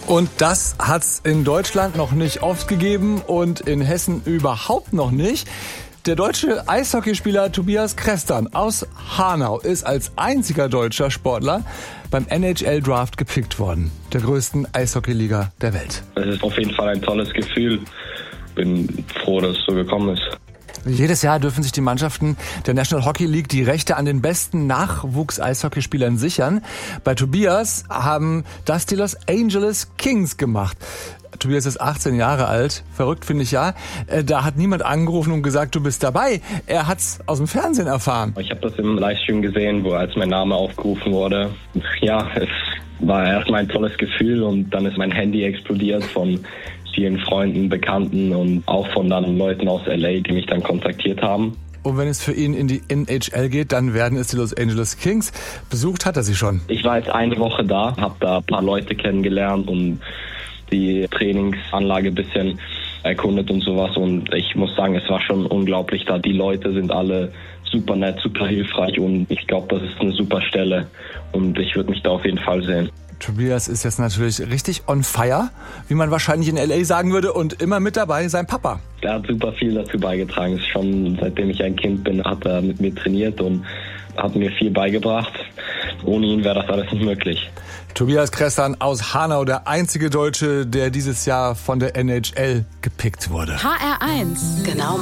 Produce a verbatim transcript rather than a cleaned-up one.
Und das hat's in Deutschland noch nicht oft gegeben und in Hessen überhaupt noch nicht. Der deutsche Eishockeyspieler Tobias Krestan aus Hanau ist als einziger deutscher Sportler beim N H L Draft gepickt worden, der größten Eishockeyliga der Welt. Es ist auf jeden Fall ein tolles Gefühl. Bin froh, dass es so gekommen ist. Jedes Jahr dürfen sich die Mannschaften der National Hockey League die Rechte an den besten Nachwuchs-Eishockeyspielern sichern. Bei Tobias haben das die Los Angeles Kings gemacht. Tobias ist achtzehn Jahre alt. Verrückt, finde ich ja. Da hat niemand angerufen und gesagt, du bist dabei. Er hat's aus dem Fernsehen erfahren. Ich habe das im Livestream gesehen, wo als mein Name aufgerufen wurde. Ja, es war erstmal ein tolles Gefühl und dann ist mein Handy explodiert von vielen Freunden, Bekannten und auch von dann Leuten aus L A, die mich dann kontaktiert haben. Und wenn es für ihn in die N H L geht, dann werden es die Los Angeles Kings. Besucht hat er sie schon. Ich war jetzt eine Woche da, habe da ein paar Leute kennengelernt und die Trainingsanlage ein bisschen erkundet und sowas. Und ich muss sagen, es war schon unglaublich da. Die Leute sind alle super nett, super hilfreich und ich glaube, das ist eine super Stelle und ich würde mich da auf jeden Fall sehen. Tobias ist jetzt natürlich richtig on fire, wie man wahrscheinlich in L A sagen würde, und immer mit dabei sein Papa. Er hat super viel dazu beigetragen. Schon seitdem ich ein Kind bin, hat er mit mir trainiert und hat mir viel beigebracht. Ohne ihn wäre das alles nicht möglich. Tobias Krestan aus Hanau, der einzige Deutsche, der dieses Jahr von der N H L gepickt wurde. H R eins. Genau